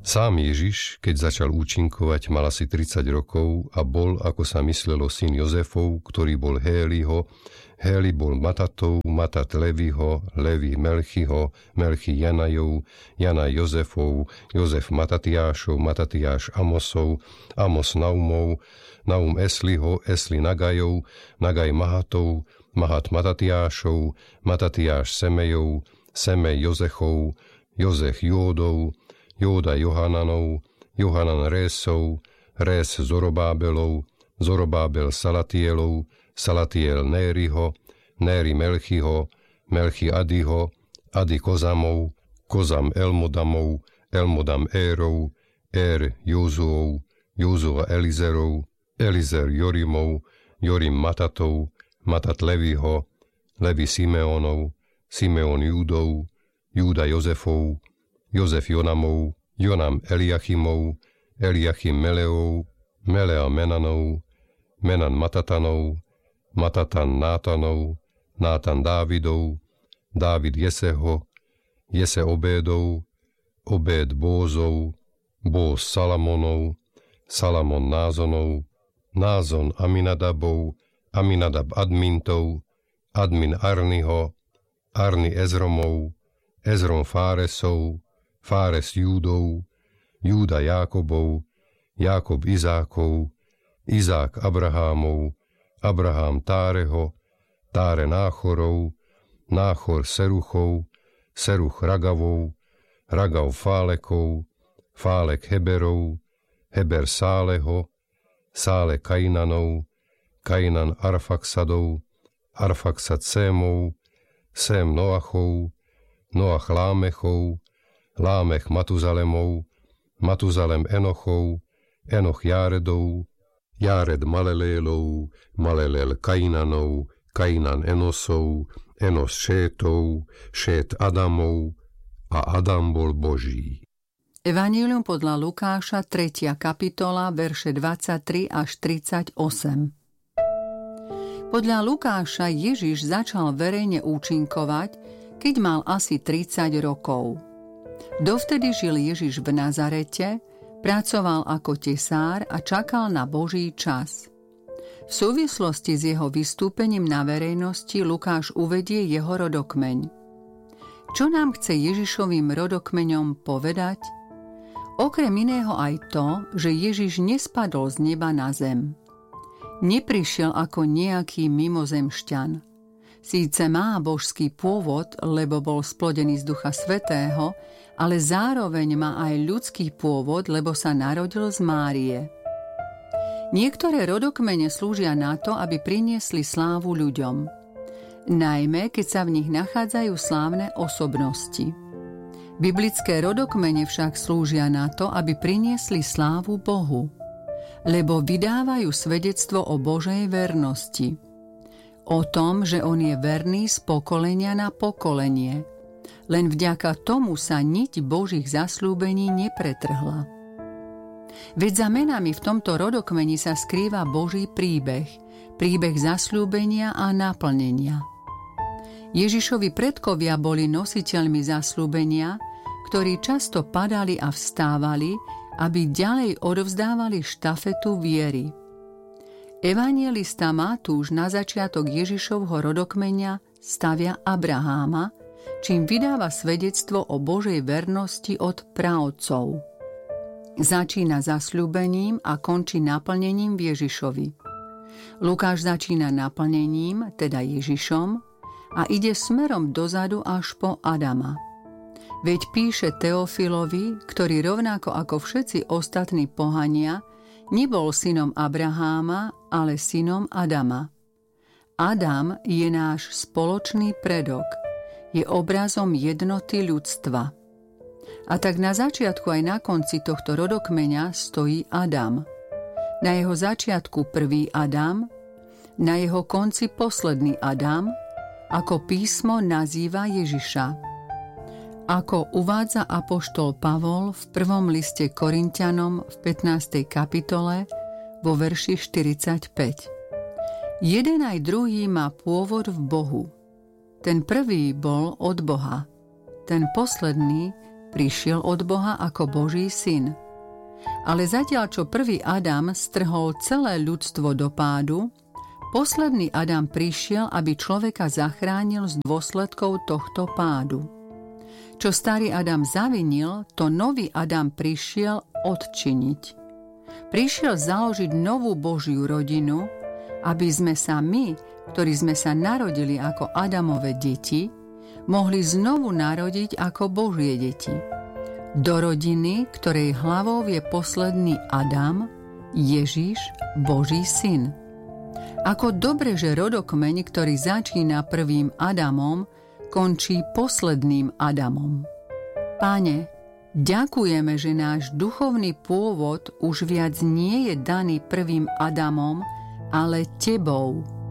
Sám Ježiš, keď začal účinkovať, mal asi 30 rokov a bol, ako sa myslelo, syn Jozefov, ktorý bol Héliho, Héli bol Matatov, Matat Leviho, Levi Melchiho, Melchi Janajov, Janaj Jozefov, Jozef Matatiášov, Matatiáš Amosov, Amos Naumov, Naum Esliho, Esli Nagajov, Nagaj Mahatov, Mahat Matatiášov, Matatiáš Semejov, Semej Jozechov, Jozech Jódov, Jóda Johananov, Johanan Résov, Rés Zorobábelov, Zorobábel Salatielov, Salatiel Nériho, Néri Melchiho, Melchi Adiho, Adi Kozamov, Kozam Elmodamov, Elmodam Érov, Ér Józuov, Józua Elizerov, Elizer Jorimov, Jorim Matatov, Matat Leviho, Levi Simeonov, Simeon Júdov, Júda Jozefov, Jozef Jonamov, Jonam Eliachimov, Eliachim Meleov, Melea Menanov, Menan Matatanov, Matatan Nátanov, Nátan Dávidov, Dávid Jeseho, Jese Obédov, Obéd Bózov, Bóz Salamonov, Salamon Názonov, Názon Aminadabov, Aminadab Admintov, Admin Arniho, Arni Ezromov, Ezrom Fáresov, Fáres Júdov, Júda Jákobov, Jákob Izákov, Izák Abrahámov, Abrahám Táreho, Táre Náchorov, Náchor Seruchov, Seruch Ragavov, Ragav Fálekov, Fálek Heberov, Heber Sáleho, Sále Kainanov, Kainan Arfaxadov, Arfaxad Sémov, Sém Noachov, Noach Lámechov, Lámech Matuzalemov, Matuzalem Enochov, Enoch Járedov, Járed Malelélov, Malelel Kainanov, Kainan Enosov, Enos Šétov, Šét Adamov a Adam bol Boží. Evanjelium podľa Lukáša, 3. kapitola, verše 23 až 38. Podľa Lukáša Ježiš začal verejne účinkovať, keď mal asi 30 rokov. Dovtedy žil Ježiš v Nazarete, pracoval ako tesár a čakal na Boží čas. V súvislosti s jeho vystúpením na verejnosti Lukáš uvedie jeho rodokmeň. Čo nám chce Ježišovým rodokmeňom povedať? Okrem iného aj to, že Ježiš nespadol z neba na zem. Neprišiel ako nejaký mimozemšťan. Síce má božský pôvod, lebo bol splodený z Ducha Svätého, ale zároveň má aj ľudský pôvod, lebo sa narodil z Márie. Niektoré rodokmene slúžia na to, aby priniesli slávu ľuďom. Najmä, keď sa v nich nachádzajú slávne osobnosti. Biblické rodokmene však slúžia na to, aby priniesli slávu Bohu, lebo vydávajú svedectvo o Božej vernosti. O tom, že on je verný z pokolenia na pokolenie. Len vďaka tomu sa niť Božích zasľúbení nepretrhla. Veď za menami v tomto rodokmeni sa skrýva Boží príbeh, príbeh zasľúbenia a naplnenia. Ježišovi predkovia boli nositeľmi zasľúbenia, ktorí často padali a vstávali, aby ďalej odovzdávali štafetu viery. Evanjelista Matúš na začiatok Ježišovho rodokmeňa stavia Abraháma, čím vydáva svedectvo o Božej vernosti od praotcov. Začína zasľúbením a končí naplnením v Ježišovi. Lukáš začína naplnením, teda Ježišom, a ide smerom dozadu až po Adama. Veď píše Teofilovi, ktorý rovnako ako všetci ostatní pohania nebol synom Abraháma, ale synom Adama. Adam je náš spoločný predok, je obrazom jednoty ľudstva. A tak na začiatku aj na konci tohto rodokmeňa stojí Adam. Na jeho začiatku prvý Adam, na jeho konci posledný Adam, ako písmo nazýva Ježiša. Ako uvádza apoštol Pavol v prvom liste Korinťanom v 15. kapitole vo verši 45. Jeden aj druhý má pôvod v Bohu. Ten prvý bol od Boha, ten posledný prišiel od Boha ako Boží syn. Ale zatiaľ, čo prvý Adam strhol celé ľudstvo do pádu, posledný Adam prišiel, aby človeka zachránil z dôsledkov tohto pádu. Čo starý Adam zavinil, to nový Adam prišiel odčiniť. Prišiel založiť novú Božiu rodinu, aby sme sa my, ktorí sme sa narodili ako Adamove deti, mohli znovu narodiť ako Božie deti. Do rodiny, ktorej hlavou je posledný Adam, Ježiš, Boží syn. Ako dobre, že rodokmeň, ktorý začína prvým Adamom, končí posledným Adamom. Páne, ďakujeme, že náš duchovný pôvod už viac nie je daný prvým Adamom, ale Tebou.